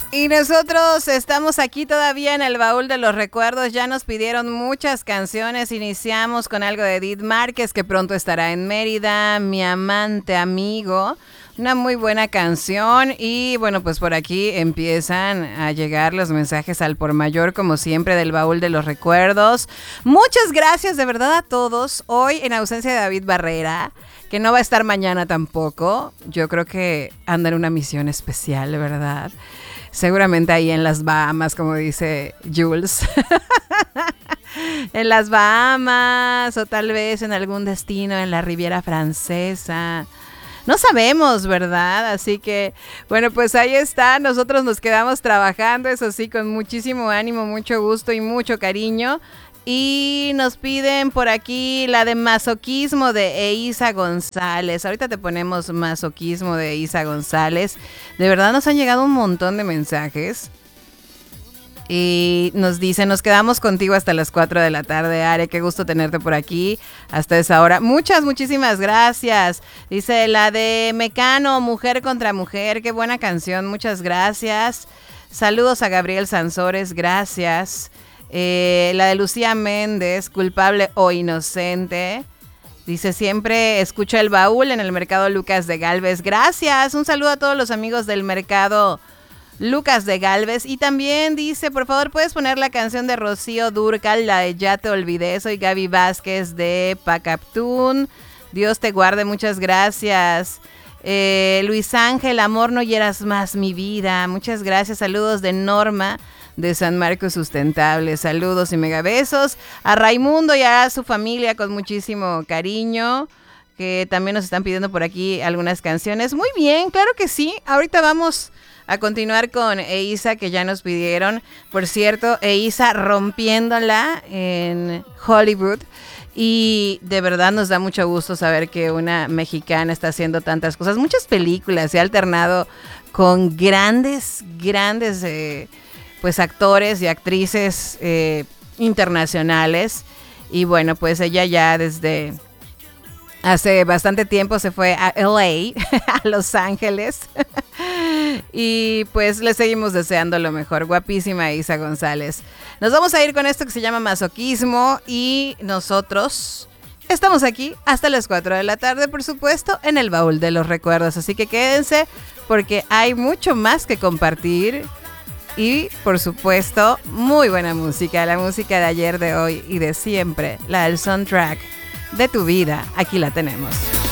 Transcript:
Y nosotros estamos aquí todavía en el baúl de los recuerdos. Ya nos pidieron muchas canciones. Iniciamos con algo de Edith Márquez, que pronto estará en Mérida. Mi amante amigo. Una muy buena canción. Y bueno, pues por aquí empiezan a llegar los mensajes al por mayor, como siempre, del baúl de los recuerdos. Muchas gracias de verdad a todos. Hoy, en ausencia de David Barrera, que no va a estar mañana tampoco. Yo creo que anda en una misión especial, ¿verdad? Seguramente ahí en las Bahamas, como dice Jules. En las Bahamas, o tal vez en algún destino en la Riviera Francesa. No sabemos, ¿verdad? Así que, bueno, pues ahí está. Nosotros nos quedamos trabajando, eso sí, con muchísimo ánimo, mucho gusto y mucho cariño. Y nos piden por aquí la de Masoquismo de Eiza González. Ahorita te ponemos Masoquismo de Eiza González. De verdad nos han llegado un montón de mensajes. Y nos dice, nos quedamos contigo hasta las 4 de la tarde, Are. Qué gusto tenerte por aquí hasta esa hora. Muchísimas gracias. Dice la de Mecano, Mujer contra Mujer. Qué buena canción, muchas gracias. Saludos a Gabriel Sansores, gracias. La de Lucía Méndez, Culpable o Inocente. Dice, siempre escucho el baúl en el mercado Lucas de Gálvez. Gracias, un saludo a todos los amigos del mercado Lucas de Gálvez. Y también dice, por favor, ¿puedes poner la canción de Rocío Dúrcal, la de Ya te olvidé? Soy Gaby Vázquez de Pacaptún. Dios te guarde, muchas gracias. Luis Ángel, Amor no hieras más mi vida. Muchas gracias, saludos de Norma de San Marcos Sustentable. Saludos y megabesos a Raimundo y a su familia con muchísimo cariño, que también nos están pidiendo por aquí algunas canciones. Muy bien, claro que sí. Ahorita vamos a continuar con Eiza, que ya nos pidieron. Por cierto, Eiza rompiéndola en Hollywood. Y de verdad nos da mucho gusto saber que una mexicana está haciendo tantas cosas. Muchas películas, se ha alternado con grandes pues actores y actrices internacionales. Y bueno, pues ella ya desde hace bastante tiempo se fue a LA, a Los Ángeles. Y pues le seguimos deseando lo mejor. Guapísima Eiza González. Nos vamos a ir con esto que se llama Masoquismo. Y nosotros estamos aquí hasta las 4 de la tarde, por supuesto, en el baúl de los recuerdos. Así que quédense porque hay mucho más que compartir. Y, por supuesto, muy buena música. La música de ayer, de hoy y de siempre. La del soundtrack de tu vida. Aquí la tenemos.